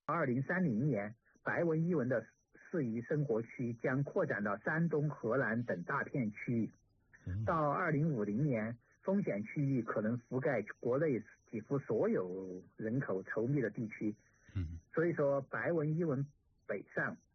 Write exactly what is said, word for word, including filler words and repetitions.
二零三零年，白文伊文的适宜生活区将扩展到山东、河南等大片区域。到二零五零年，风险区域可能覆盖国内几乎所有人口稠密的地区。所以说，白文伊文北上